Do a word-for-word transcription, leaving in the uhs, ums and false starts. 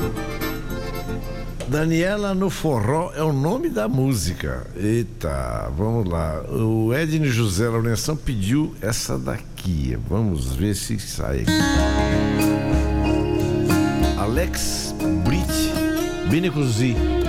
Daniela no Forró é o nome da música. Eita, vamos lá. O Edne José Lourenção pediu essa daqui. Vamos ver se sai aqui. Alex Brit Benicuzi.